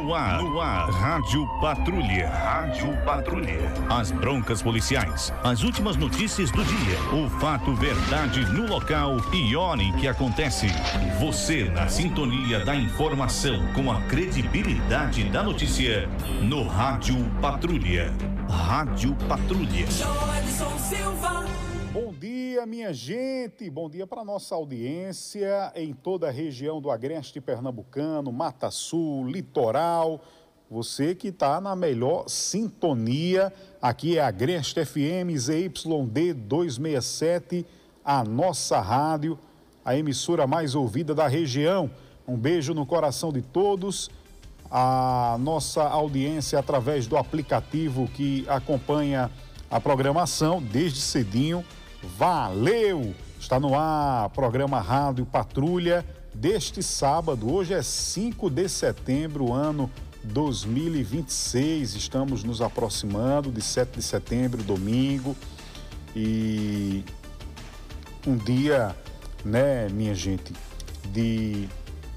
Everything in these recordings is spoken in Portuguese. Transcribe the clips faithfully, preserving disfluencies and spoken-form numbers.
No ar, no ar, Rádio Patrulha. Rádio Patrulha. As broncas policiais, as últimas notícias do dia, o fato, verdade no local e hora em que acontece. Você na sintonia da informação com a credibilidade da notícia no Rádio Patrulha. Rádio Patrulha. Bom dia, minha gente. Bom dia para nossa audiência em toda a região do Agreste Pernambucano, Mata Sul, Litoral. Você que está na melhor sintonia, aqui é Agreste F M Z Y D duzentos e sessenta e sete, a nossa rádio, a emissora mais ouvida da região. Um beijo no coração de todos. A nossa audiência através do aplicativo que acompanha a programação desde cedinho. Valeu! Está no ar, programa Rádio Patrulha deste sábado. Hoje é cinco de setembro, ano dois mil e vinte e seis. Estamos nos aproximando de sete de setembro, domingo. E um dia, né, minha gente, de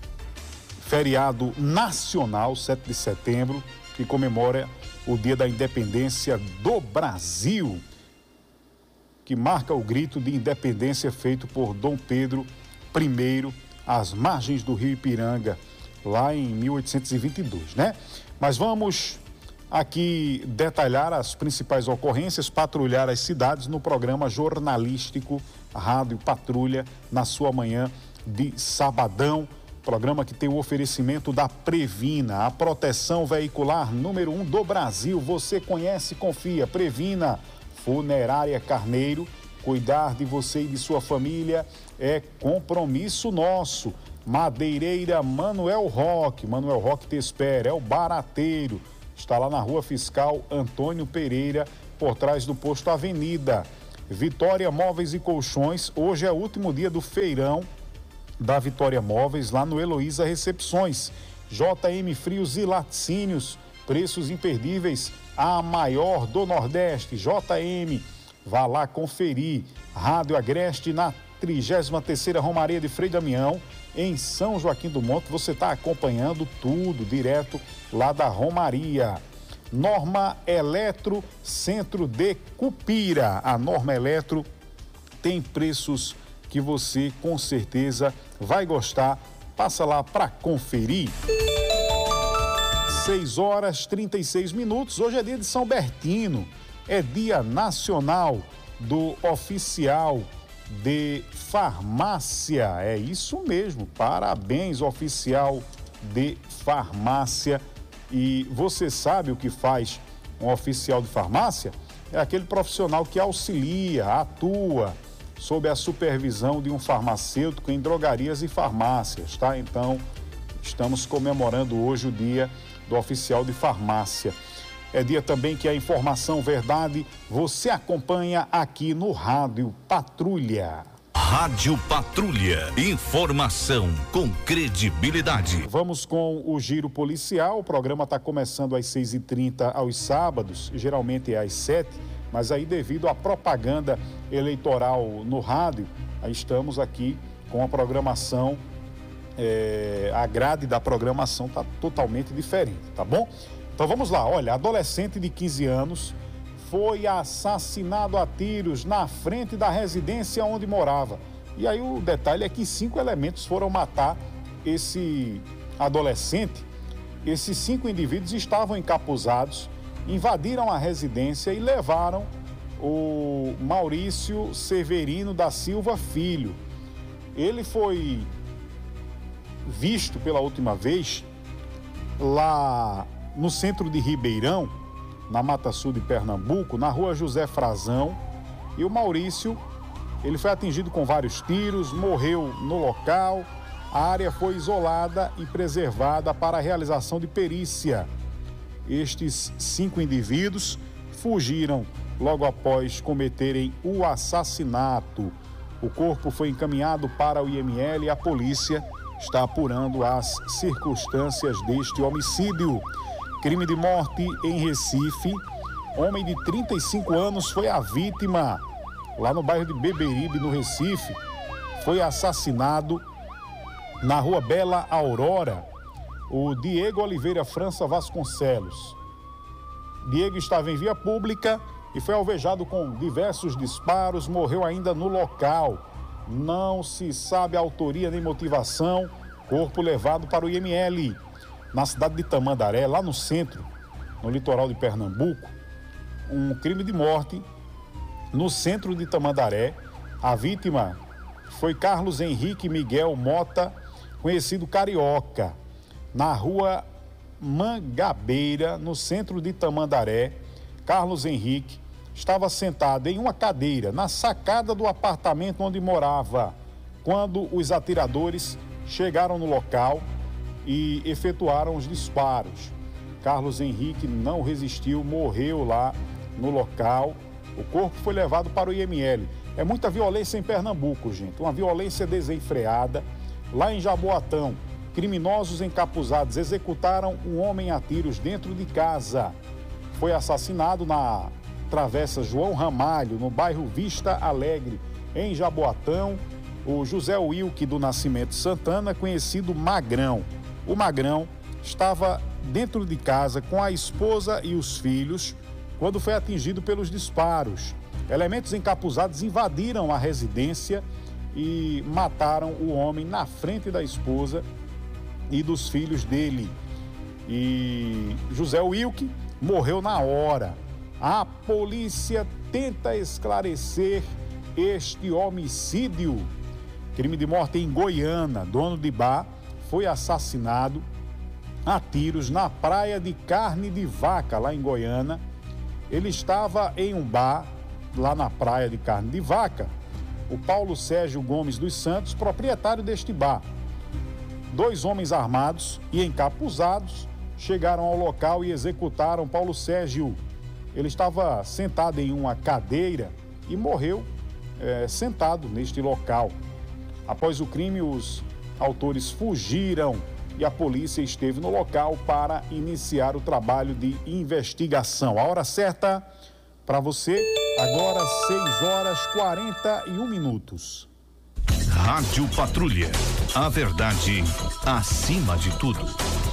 feriado nacional, sete de setembro, que comemora o Dia da Independência do Brasil, que marca o grito de independência feito por Dom Pedro I às margens do rio Ipiranga, lá em mil oitocentos e vinte e dois, né? Mas vamos aqui detalhar as principais ocorrências, patrulhar as cidades no programa jornalístico Rádio Patrulha, na sua manhã de sabadão. Programa que tem o oferecimento da Previna, a proteção veicular número um do Brasil. Você conhece, confia. Previna, Funerária Carneiro. Cuidar de você e de sua família é compromisso nosso. Madeireira Manuel Roque. Manuel Roque te espera, é o barateiro. Está lá na Rua Fiscal Antônio Pereira, por trás do posto Avenida. Vitória Móveis e Colchões. Hoje é o último dia do feirão da Vitória Móveis, lá no Heloísa Recepções. J M Frios e Laticínios, preços imperdíveis, a maior do Nordeste. J M, vá lá conferir. Rádio Agreste, na trigésima terceira Romaria de Frei Damião, em São Joaquim do Monte. Você está acompanhando tudo direto lá da Romaria. Norma Eletro, Centro de Cupira. A Norma Eletro tem preços que você com certeza vai gostar. Passa lá para conferir. seis horas e trinta e seis minutos. Hoje é dia de São Bertino. É dia nacional do oficial de farmácia. É isso mesmo. Parabéns, oficial de farmácia. E você sabe o que faz um oficial de farmácia? É aquele profissional que auxilia, atua sob a supervisão de um farmacêutico em drogarias e farmácias, tá? Então, estamos comemorando hoje o dia do oficial de farmácia. É dia também que a informação verdade você acompanha aqui no Rádio Patrulha. Rádio Patrulha, informação com credibilidade. Vamos com o giro policial. O programa está começando às seis e trinta aos sábados, geralmente é às sete. Mas aí, devido à propaganda eleitoral no rádio, aí estamos aqui com a programação, é, a grade da programação está totalmente diferente, tá bom? Então vamos lá, olha, adolescente de quinze anos foi assassinado a tiros na frente da residência onde morava. E aí o detalhe é que cinco elementos foram matar esse adolescente. Esses cinco indivíduos estavam encapuzados, invadiram a residência e levaram o Maurício Severino da Silva Filho. Ele foi visto pela última vez lá no centro de Ribeirão, na Mata Sul de Pernambuco, na rua José Frazão. E o Maurício, ele foi atingido com vários tiros, morreu no local. A área foi isolada e preservada para a realização de perícia. Estes cinco indivíduos fugiram logo após cometerem o assassinato. O corpo foi encaminhado para o I M L e a polícia está apurando as circunstâncias deste homicídio. Crime de morte em Recife. Homem de trinta e cinco anos foi a vítima lá no bairro de Beberibe, no Recife. Foi assassinado na Rua Bela Aurora. o Diego Oliveira França Vasconcelos. Diego estava em via pública e foi alvejado com diversos disparos, morreu ainda no local. Não se sabe a autoria nem motivação, corpo levado para o I M L. Na cidade de Tamandaré, lá no centro, no litoral de Pernambuco, um crime de morte no centro de Tamandaré. A vítima foi Carlos Henrique Miguel Mota, conhecido Carioca, na rua Mangabeira, no centro de Tamandaré. Carlos Henrique estava sentado em uma cadeira na sacada do apartamento onde morava, quando os atiradores chegaram no local e efetuaram os disparos. Carlos Henrique não resistiu, morreu lá no local. O corpo foi levado para o I M L. É muita violência em Pernambuco, gente, uma violência desenfreada. Lá em Jaboatão, criminosos encapuzados executaram um homem a tiros dentro de casa. Foi assassinado na Travessa João Ramalho, no bairro Vista Alegre, em Jaboatão, o José Wilke do Nascimento Santana, conhecido Magrão. O Magrão estava dentro de casa com a esposa e os filhos quando foi atingido pelos disparos. Elementos encapuzados invadiram a residência e mataram o homem na frente da esposa e dos filhos dele. E José Wilke morreu na hora. A polícia tenta esclarecer este homicídio. Crime de morte em Goiânia. Dono de bar foi assassinado a tiros na praia de Carne de Vaca, lá em Goiânia. Ele estava em um bar lá na praia de Carne de Vaca. O Paulo Sérgio Gomes dos Santos, proprietário deste bar. Dois homens armados e encapuzados chegaram ao local e executaram Paulo Sérgio. Ele estava sentado em uma cadeira e morreu é, sentado neste local. Após o crime, os autores fugiram e a polícia esteve no local para iniciar o trabalho de investigação. A hora certa para você, agora seis horas e quarenta e um minutos. Rádio Patrulha. A verdade acima de tudo.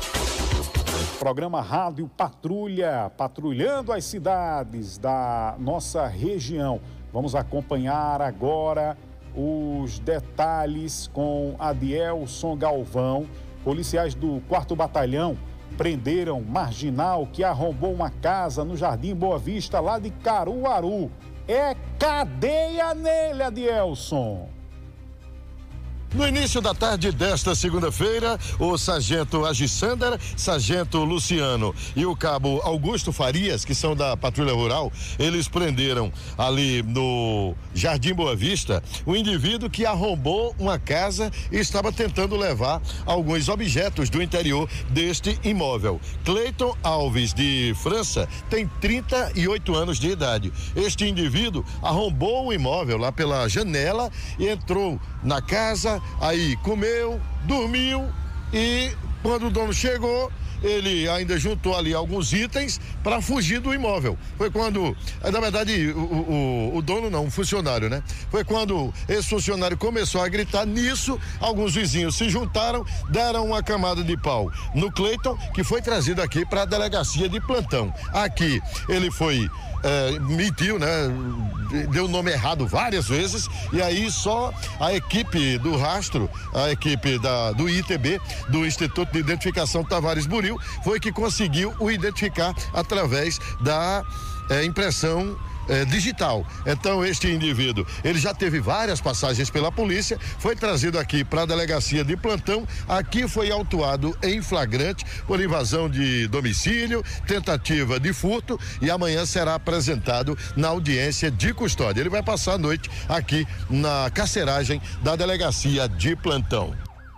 Programa Rádio Patrulha, patrulhando as cidades da nossa região. Vamos acompanhar agora os detalhes com Adielson Galvão. Policiais do quarto Batalhão prenderam marginal que arrombou uma casa no Jardim Boa Vista, lá de Caruaru. É cadeia nele, Adielson. No início da tarde desta segunda-feira, o sargento Agissander, sargento Luciano e o cabo Augusto Farias, que são da Patrulha Rural, eles prenderam ali no Jardim Boa Vista um indivíduo que arrombou uma casa e estava tentando levar alguns objetos do interior deste imóvel. Cleiton Alves de França tem trinta e oito anos de idade. Este indivíduo arrombou o imóvel lá pela janela e entrou na casa, aí comeu, dormiu e quando o dono chegou, ele ainda juntou ali alguns itens para fugir do imóvel. Foi quando, na verdade, o, o, o dono não, um funcionário, né? Foi quando esse funcionário começou a gritar. Nisso, alguns vizinhos se juntaram, deram uma camada de pau no Cleiton, que foi trazido aqui para a delegacia de plantão. Aqui ele foi É, mentiu, né? Deu o nome errado várias vezes e aí só a equipe do rastro, a equipe da, do I T B, do Instituto de Identificação Tavares Buril, foi que conseguiu o identificar através da é, impressão É, digital. Então este indivíduo, ele já teve várias passagens pela polícia, foi trazido aqui para a delegacia de plantão, aqui foi autuado em flagrante por invasão de domicílio, tentativa de furto e amanhã será apresentado na audiência de custódia. Ele vai passar a noite aqui na carceragem da delegacia de plantão.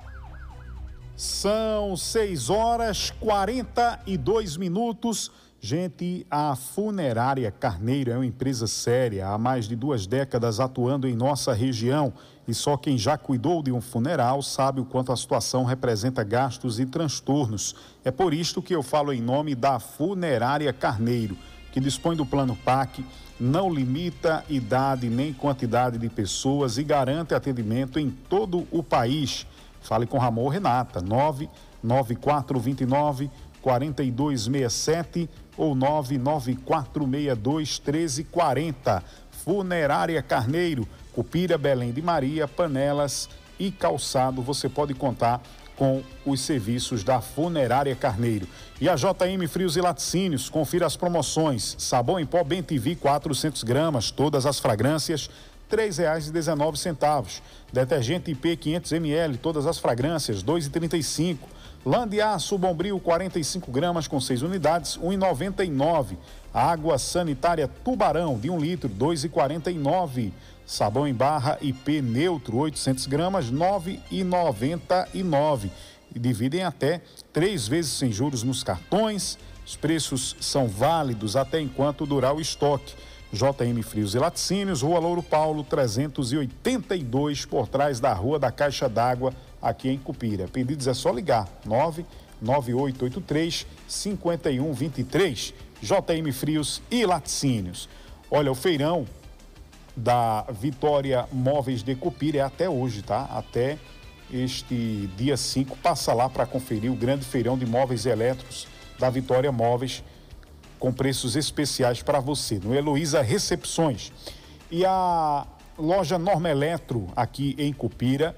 São seis horas e quarenta e dois minutos. Gente, a Funerária Carneiro é uma empresa séria, há mais de duas décadas atuando em nossa região e só quem já cuidou de um funeral sabe o quanto a situação representa gastos e transtornos. É por isto que eu falo em nome da Funerária Carneiro, que dispõe do plano P A C, não limita idade nem quantidade de pessoas e garante atendimento em todo o país. Fale com Ramon Renata, nove nove quatro dois nove, quatro dois seis sete ou nove nove quatro seis dois, um três quatro zero. Funerária Carneiro, Cupira, Belém de Maria, panelas e calçado. Você pode contar com os serviços da Funerária Carneiro. E a J M Frios e Laticínios, confira as promoções. Sabão em pó Bem T V quatrocentas gramas, todas as fragrâncias, três reais e dezenove centavos. Detergente I P quinhentos mililitros, todas as fragrâncias, dois reais e trinta e cinco centavos. Lã de aço Bombril quarenta e cinco gramas com seis unidades, um real e noventa e nove centavos. Água sanitária Tubarão de um litro, dois reais e quarenta e nove centavos. Sabão em barra I P neutro oitocentas gramas, nove reais e noventa e nove centavos. E dividem até três vezes sem juros nos cartões. Os preços são válidos até enquanto durar o estoque. J M Frios e Laticínios, Rua Louro Paulo, trezentos e oitenta e dois, por trás da Rua da Caixa d'Água, aqui em Cupira. Pedidos é só ligar, nove nove oito oito três, cinco um dois três. J M Frios e Laticínios. Olha, o feirão da Vitória Móveis de Cupira é até hoje, tá? Até este dia cinco, passa lá para conferir o grande feirão de móveis elétricos da Vitória Móveis, com preços especiais para você, no Heloísa Recepções. E a loja Norma Eletro, aqui em Cupira,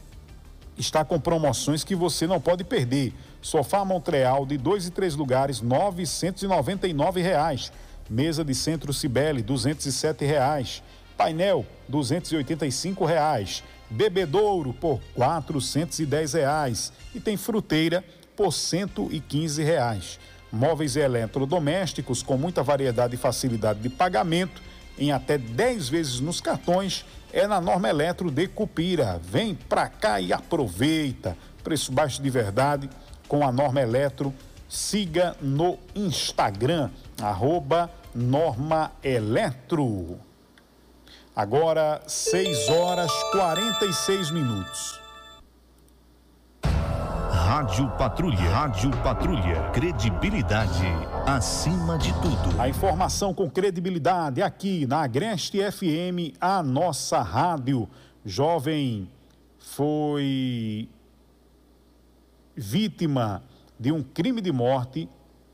está com promoções que você não pode perder. Sofá Montreal de dois e três lugares, novecentos e noventa e nove reais. Mesa de centro Cibele, duzentos e sete reais. Painel, duzentos e oitenta e cinco reais. Bebedouro por quatrocentos e dez reais. E tem fruteira por cento e quinze reais. Móveis eletrodomésticos com muita variedade e facilidade de pagamento em até dez vezes nos cartões é na Norma Eletro de Cupira. Vem pra cá e aproveita. Preço baixo de verdade com a Norma Eletro. Siga no Instagram, arroba Norma Eletro. Agora, seis horas e quarenta e seis minutos. Rádio Patrulha. Rádio Patrulha. Credibilidade acima de tudo. A informação com credibilidade aqui na Agreste F M, a nossa rádio. Jovem foi vítima de um crime de morte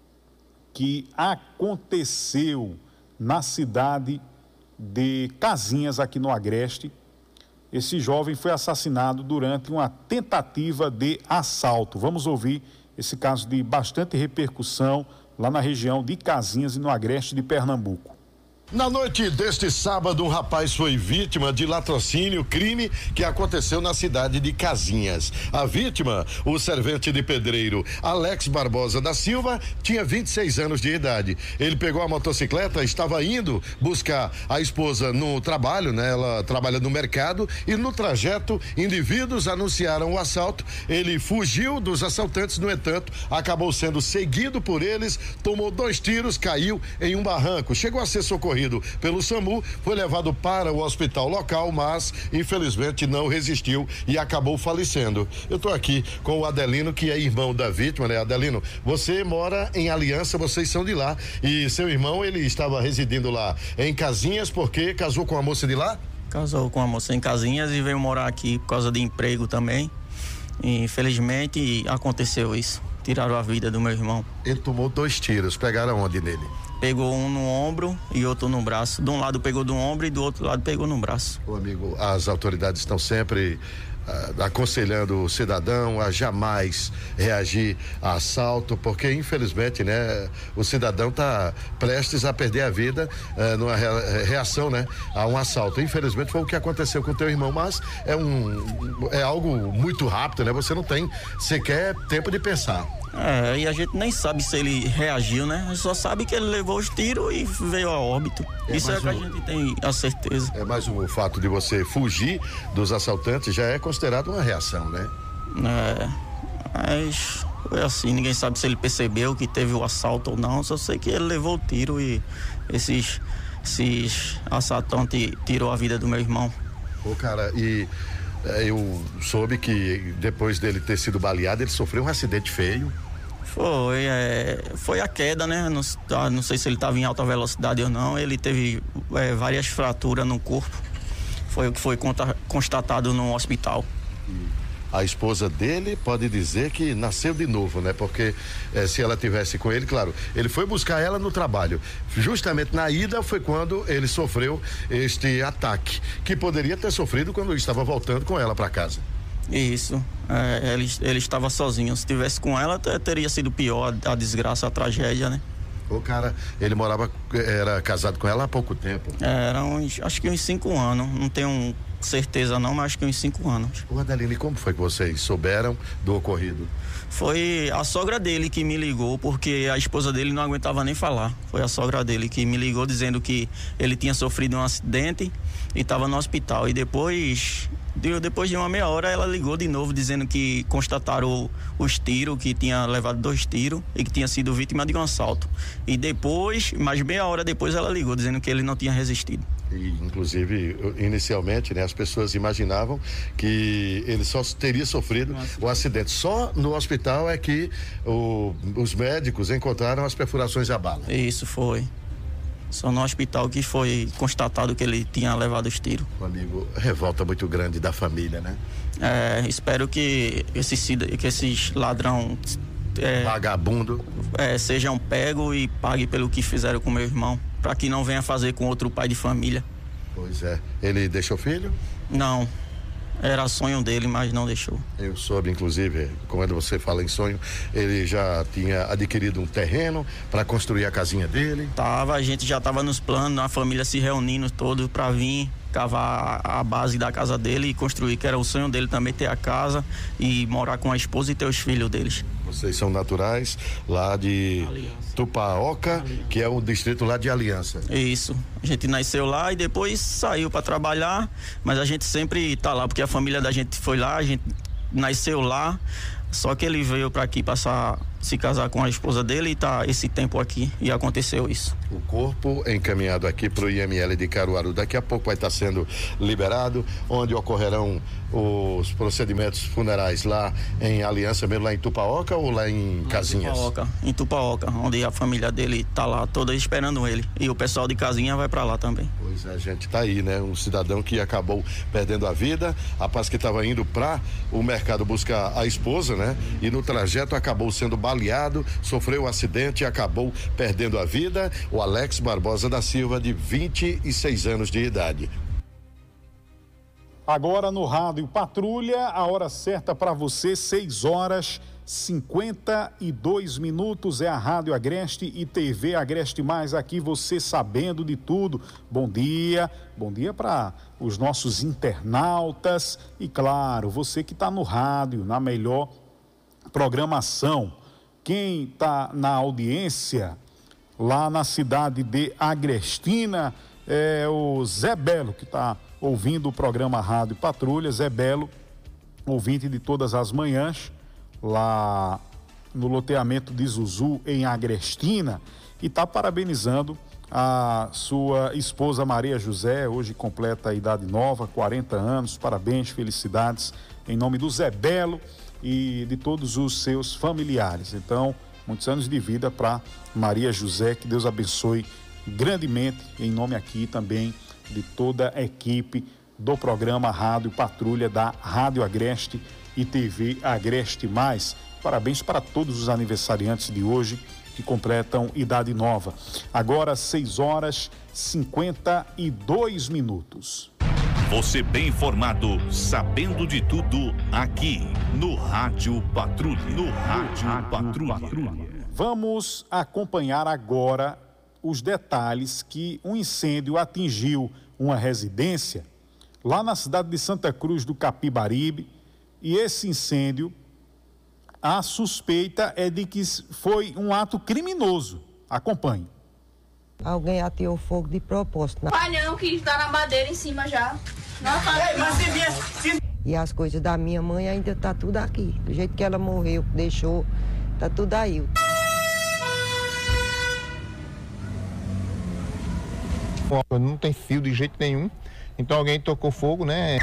que aconteceu na cidade de Casinhas, aqui no Agreste. Esse jovem foi assassinado durante uma tentativa de assalto. Vamos ouvir esse caso de bastante repercussão lá na região de Casinhas e no Agreste de Pernambuco. Na noite deste sábado, um rapaz foi vítima de latrocínio, crime que aconteceu na cidade de Casinhas. A vítima, o servente de pedreiro Alex Barbosa da Silva, tinha vinte e seis anos de idade. Ele pegou a motocicleta, estava indo buscar a esposa no trabalho, né? Ela trabalha no mercado, e no trajeto, indivíduos anunciaram o assalto. Ele fugiu dos assaltantes, no entanto, acabou sendo seguido por eles, tomou dois tiros, caiu em um barranco. Chegou a ser socorrido pelo SAMU, foi levado para o hospital local, mas infelizmente não resistiu e acabou falecendo. Eu estou aqui com o Adelino, que é irmão da vítima, né? Adelino, você mora em Aliança, vocês são de lá, e seu irmão, ele estava residindo lá em Casinhas porque casou com a moça de lá? Casou com a moça em Casinhas e veio morar aqui por causa de emprego também. E, infelizmente aconteceu isso, tiraram a vida do meu irmão. Ele tomou dois tiros, pegaram onde nele? Pegou um no ombro e outro no braço. De um lado pegou do ombro e do outro lado pegou no braço. Ô amigo, as autoridades estão sempre uh, aconselhando o cidadão a jamais reagir a assalto, porque infelizmente, né, o cidadão está prestes a perder a vida uh, numa rea- reação, né, a um assalto. Infelizmente foi o que aconteceu com o teu irmão, mas é um é algo muito rápido, né? Você não tem sequer tempo de pensar. É, e a gente nem sabe se ele reagiu, né? A gente só sabe que ele levou os tiros e veio a óbito. É, Isso é que o... a gente tem a certeza. É, mas o fato de você fugir dos assaltantes já é considerado uma reação, né? É, mas foi assim, ninguém sabe se ele percebeu que teve o assalto ou não, só sei que ele levou o tiro e esses, esses assaltantes tirou a vida do meu irmão. Ô, cara, e... eu soube que depois dele ter sido baleado, ele sofreu um acidente feio. Foi, é, foi a queda, né? Não, não sei se ele estava em alta velocidade ou não. Ele teve é, várias fraturas no corpo. Foi o que foi conta, constatado no hospital. a esposa dele pode dizer que nasceu de novo, né? Porque eh, se ela tivesse com ele, claro, ele foi buscar ela no trabalho. Justamente na ida foi quando ele sofreu este ataque, que poderia ter sofrido quando ele estava voltando com ela para casa. Isso, é, ele, ele estava sozinho. Se tivesse com ela, teria sido pior a, a desgraça, a tragédia, né? O cara, ele morava, era casado com ela há pouco tempo. Era uns, acho que uns cinco anos, não tenho certeza não, mas acho que uns cinco anos. Ô Adeline, como foi que vocês souberam do ocorrido? Foi a sogra dele que me ligou, porque a esposa dele não aguentava nem falar. Foi a sogra dele que me ligou dizendo que ele tinha sofrido um acidente e estava no hospital. E depois, depois de uma meia hora, ela ligou de novo dizendo que constataram os tiros, que tinha levado dois tiros e que tinha sido vítima de um assalto. E depois, mais meia hora depois, ela ligou dizendo que ele não tinha resistido. E, inclusive, inicialmente, né, as pessoas imaginavam que ele só teria sofrido Nossa. o acidente. Só no hospital é que o, os médicos encontraram as perfurações da bala. Isso foi. Só no hospital que foi constatado que ele tinha levado os tiros. Um amigo, revolta muito grande da família, né? É, espero que esses, que esses ladrão é, vagabundo é, sejam pegos e paguem pelo que fizeram com meu irmão, para que não venha fazer com outro pai de família. Pois é. Ele deixou filho? Não. Era sonho dele, mas não deixou. Eu soube, inclusive, quando você fala em sonho, ele já tinha adquirido um terreno para construir a casinha dele. Tava, a gente já estava nos planos, a família se reunindo todo para vir cavar a base da casa dele e construir, que era o sonho dele também, ter a casa e morar com a esposa e ter os filhos deles. Vocês são naturais lá de Aliança. Tupaoca, Aliança. que é um distrito lá de Aliança. Isso. A gente nasceu lá e depois saiu para trabalhar, mas a gente sempre tá lá, porque a família da gente foi lá, a gente nasceu lá, só que ele veio para aqui passar, se casar com a esposa dele e tá esse tempo aqui e aconteceu isso. O corpo encaminhado aqui para o I M L de Caruaru, daqui a pouco vai estar sendo liberado, onde ocorrerão os procedimentos funerais lá em Aliança, mesmo lá em Tupaoca ou lá em lá Casinhas? Em Tupaoca, em Tupaoca, onde a família dele tá lá toda esperando ele, e o pessoal de Casinha vai para lá também. Pois é, gente, tá aí, né? Um cidadão que acabou perdendo a vida, rapaz que estava indo para o mercado buscar a esposa, né? E no trajeto acabou sendo baleado, sofreu um acidente e acabou perdendo a vida. O Alex Barbosa da Silva, de vinte e seis anos de idade. Agora no Rádio Patrulha, a hora certa para você, seis horas cinquenta e dois minutos, é a Rádio Agreste e T V Agreste Mais, aqui você sabendo de tudo. Bom dia, bom dia para os nossos internautas e, claro, você que está no rádio, na melhor programação. Quem está na audiência lá na cidade de Agrestina é o Zé Belo, que está ouvindo o programa Rádio Patrulha. Zé Belo, ouvinte de todas as manhãs, lá no loteamento de Zuzu, em Agrestina, e está parabenizando a sua esposa Maria José, hoje completa a idade nova, quarenta anos. Parabéns, felicidades, em nome do Zé Belo e de todos os seus familiares. Então, muitos anos de vida para Maria José, que Deus abençoe grandemente, em nome aqui também de toda a equipe do programa Rádio Patrulha da Rádio Agreste e T V Agreste Mais. Parabéns para todos os aniversariantes de hoje que completam idade nova. Agora, seis horas e cinquenta e dois minutos. Você bem informado, sabendo de tudo, aqui no Rádio Patrulha. No Rádio, Rádio Patrulha. Patrulha. Vamos acompanhar agora os detalhes que um incêndio atingiu uma residência lá na cidade de Santa Cruz do Capibaribe. E esse incêndio, a suspeita é de que foi um ato criminoso. Acompanhe. Alguém ateou fogo de propósito. Na... Palhão que está na madeira em cima já. Não, Ei, e as coisas da minha mãe ainda tá tudo aqui. Do jeito que ela morreu, deixou, tá tudo aí. Não tem fio de jeito nenhum. Então alguém tocou fogo, né?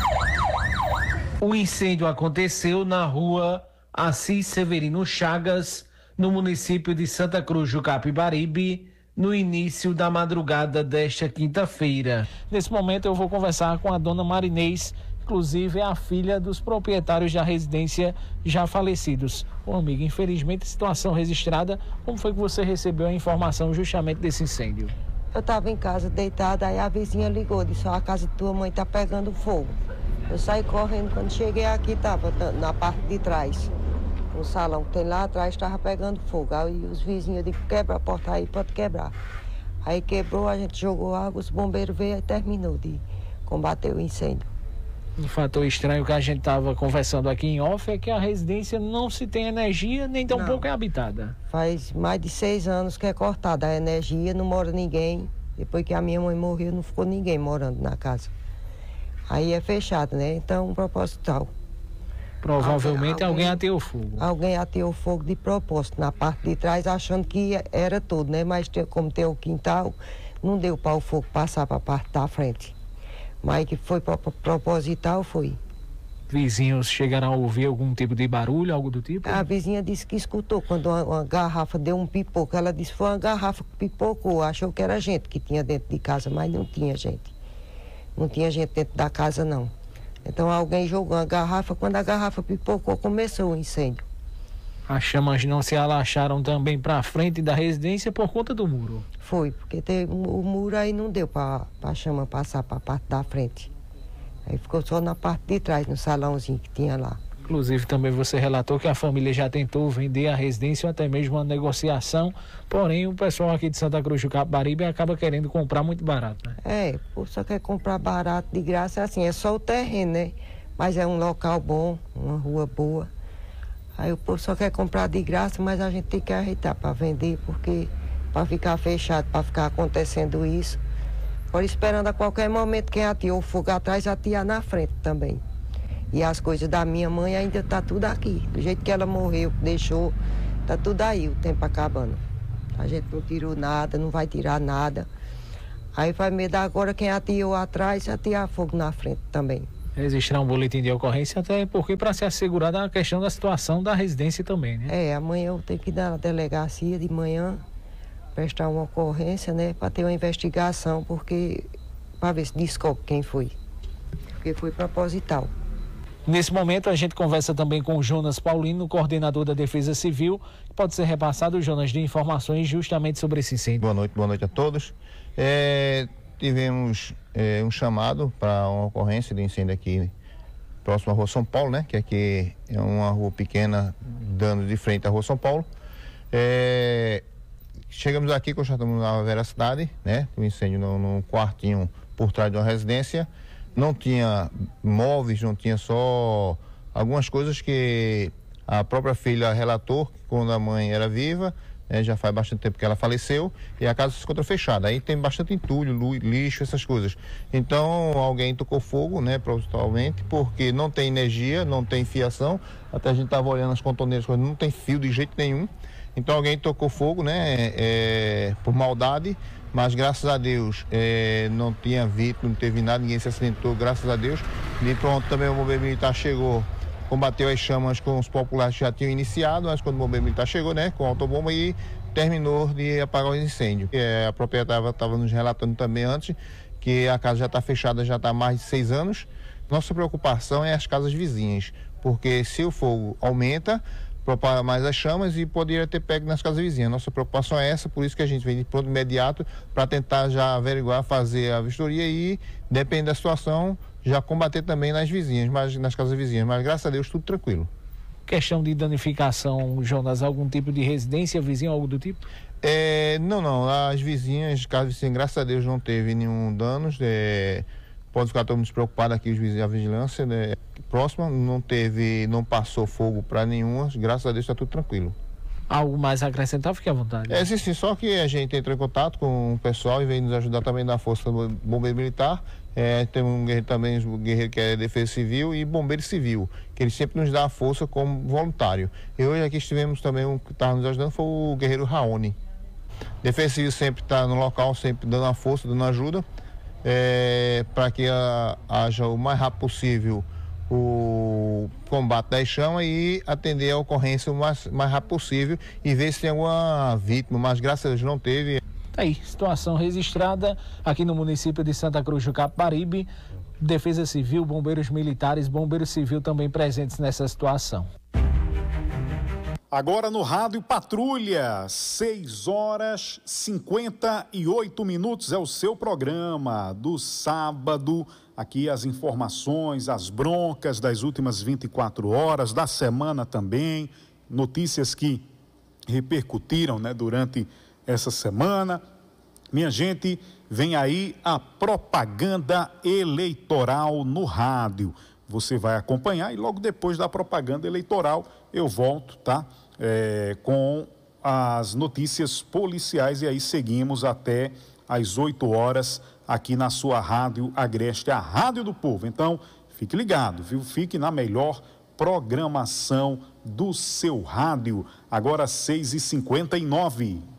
O incêndio aconteceu na rua Assis Severino Chagas, no município de Santa Cruz do Capibaribe, no início da madrugada desta quinta-feira. Nesse momento eu vou conversar com a dona Marinês, inclusive é a filha dos proprietários da residência já falecidos. Ô amigo, infelizmente a situação registrada, como foi que você recebeu a informação justamente desse incêndio? Eu estava em casa deitada, aí a vizinha ligou, disse, ó, a casa de tua mãe está pegando fogo. Eu saí correndo, quando cheguei aqui, estava na parte de trás. O salão que tem lá atrás estava pegando fogo. Aí os vizinhos disseram, quebra a porta aí, pode quebrar. Aí quebrou, a gente jogou água, os bombeiros veio e terminou de combater o incêndio. Um fator estranho que a gente estava conversando aqui em off é que a residência não se tem energia, nem tampouco é habitada. Faz mais de seis anos que é cortada a energia, não mora ninguém. Depois que a minha mãe morreu, não ficou ninguém morando na casa. Aí é fechado, né? Então, proposital. Provavelmente alguém, alguém ateou fogo. Alguém ateou fogo de propósito, na parte de trás, achando que era tudo, né? Mas como tem o quintal, não deu para o fogo passar para a parte da frente. Mas que foi proposital, foi. Vizinhos chegaram a ouvir algum tipo de barulho, algo do tipo? A vizinha disse que escutou quando uma, uma garrafa deu um pipoco. Ela disse que foi uma garrafa que pipocou. Achou que era gente que tinha dentro de casa, mas não tinha gente. Não tinha gente dentro da casa, não. Então alguém jogou uma garrafa, quando a garrafa pipocou, começou o incêndio. As chamas não se alastraram também para a frente da residência por conta do muro? Foi, porque teve, o muro aí não deu para a chama passar para a parte da frente. Aí ficou só na parte de trás, no salãozinho que tinha lá. Inclusive também você relatou que a família já tentou vender a residência ou até mesmo uma negociação, porém o pessoal aqui de Santa Cruz do Capibaribe acaba querendo comprar muito barato, né? É, o povo só quer comprar barato, de graça, assim, é só o terreno, né? Mas é um local bom, uma rua boa. Aí o povo só quer comprar de graça, mas a gente tem que ajeitar para vender, porque para ficar fechado, para ficar acontecendo isso. Agora esperando a qualquer momento quem ateou o fogo atrás, atear na frente também. E as coisas da minha mãe ainda tá tudo aqui. Do jeito que ela morreu, deixou, tá tudo aí, o tempo acabando. A gente não tirou nada, não vai tirar nada. Aí vai medo agora quem ateou atrás, atear fogo na frente também. Registrar um boletim de ocorrência, até porque para se assegurar da questão da situação da residência também, né? É, amanhã eu tenho que ir na delegacia de manhã, prestar uma ocorrência, né? Para ter uma investigação, porque para ver se descobre quem foi. Porque foi proposital. Nesse momento, a gente conversa também com o Jonas Paulino, coordenador da Defesa Civil, que pode ser repassado, Jonas, de informações justamente sobre esse incêndio. Boa noite, boa noite a todos. É, tivemos é, um chamado para uma ocorrência de incêndio aqui próximo à Rua São Paulo, né? Que aqui é uma rua pequena, dando de frente à Rua São Paulo. É, chegamos aqui, constatamos na veracidade, né? Um incêndio num, num quartinho por trás de uma residência. Não tinha móveis, não tinha só algumas coisas que a própria filha relatou quando a mãe era viva, né, já faz bastante tempo que ela faleceu, e a casa se encontra fechada. Aí tem bastante entulho, lixo, essas coisas. Então alguém tocou fogo, né, propositalmente, porque não tem energia, não tem fiação. Até a gente estava olhando as contoneiras, não tem fio de jeito nenhum. Então alguém tocou fogo, né, é, por maldade. Mas graças a Deus é, não tinha vítima, não teve nada, ninguém se acidentou, graças a Deus. E pronto, também o bombeiro militar chegou, combateu as chamas com os populares que já tinham iniciado, mas quando o bombeiro militar chegou, né, com a autobomba, e terminou de apagar o incêndio. É, a proprietária estava nos relatando também antes que a casa já está fechada, já está há mais de seis anos. Nossa preocupação é as casas vizinhas, porque se o fogo aumenta, propaga mais as chamas e poderia ter pego nas casas vizinhas. Nossa preocupação é essa, por isso que a gente vem de pronto imediato para tentar já averiguar, fazer a vistoria e, dependendo da situação, já combater também nas vizinhas, mas nas casas vizinhas. Mas graças a Deus tudo tranquilo. Questão de danificação, Jonas, algum tipo de residência vizinha, algo do tipo? É, não, não. As vizinhas, casas vizinhas, graças a Deus não teve nenhum danos. É, pode ficar todo mundo despreocupado aqui, os vizinhos, a vigilância, né? Próxima, não teve, não passou fogo para nenhuma, graças a Deus está tudo tranquilo. Algo mais a acrescentar, fique à vontade. É, sim, sim, só que a gente entrou em contato com o pessoal e veio nos ajudar também da Força do Bombeiro Militar. É, tem um guerreiro também, um guerreiro que é Defesa Civil e Bombeiro Civil, que ele sempre nos dá a força como voluntário. E hoje aqui estivemos também, um que estava nos ajudando foi o guerreiro Raoni. Defesa Civil sempre está no local, sempre dando a força, dando ajuda, é, para que a, haja o mais rápido possível o combate das chamas e atender a ocorrência o mais, mais rápido possível e ver se tem alguma vítima, mas graças a Deus não teve. Tá aí, situação registrada aqui no município de Santa Cruz do Capibaribe. Defesa Civil, bombeiros militares, bombeiros civil também presentes nessa situação. Agora no Rádio Patrulha, seis horas e cinquenta e oito minutos, é o seu programa do sábado. Aqui as informações, as broncas das últimas vinte e quatro horas, da semana também, notícias que repercutiram, né, durante essa semana. Minha gente, vem aí a propaganda eleitoral no rádio. Você vai acompanhar e logo depois da propaganda eleitoral eu volto, tá? É, com as notícias policiais e aí seguimos até às oito horas aqui na sua Rádio Agreste, a Rádio do Povo. Então, fique ligado, viu? Fique na melhor programação do seu rádio. Agora seis e cinquenta e nove.